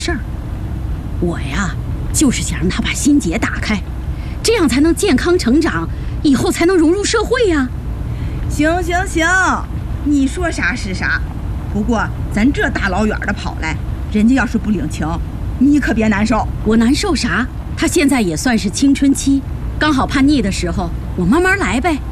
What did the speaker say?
事儿。我呀，就是想让他把心结打开，这样才能健康成长，以后才能融入社会呀。 行，你说啥是啥。不过咱这大老远的跑来，人家要是不领情，你可别难受。 我难受啥？他现在也算是青春期，刚好叛逆的时候，我慢慢来呗。